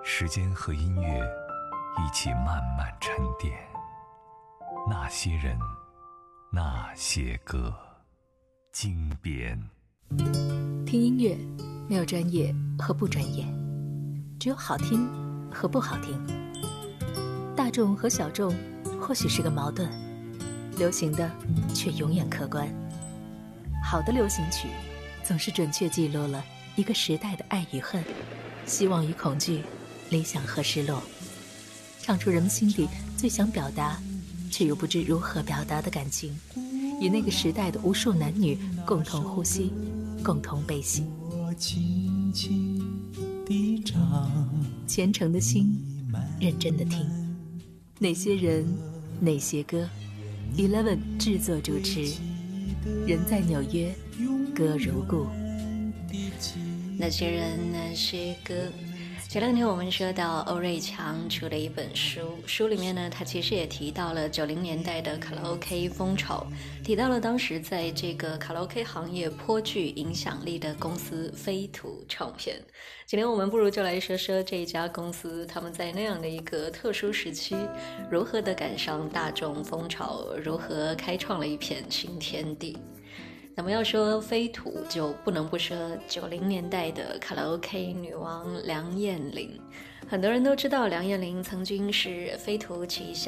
时间和音乐一起慢慢沉淀，那些人，那些歌，经典。 听音乐没有专业和不专业，只有好听和不好听。大众和小众或许是个矛盾，流行的却永远客观。好的流行曲总是准确记录了一个时代的爱与恨，希望与恐惧，理想和失落，唱出人们心底最想表达却又不知如何表达的感情，与那个时代的无数男女共同呼吸，共同悲喜。 轻轻地唱， 虔诚的心，认真的听。哪些人，哪些歌 ，Eleven 制作主持，人在纽约，歌如故。 那些人，那些歌。前两天我们说到欧瑞强出了一本书，书里面呢，他其实也提到了90年代的卡拉 OK 风潮，提到了当时在这个卡拉 OK 行业颇具影响力的公司飞图唱片。今天我们不如就来说说这一家公司，他们在那样的一个特殊时期，如何的赶上大众风潮，如何开创了一片新天地。那么要说飞图，就不能不说90年代的卡拉 OK 女王梁艳玲。很多人都知道梁艳玲曾经是飞图旗下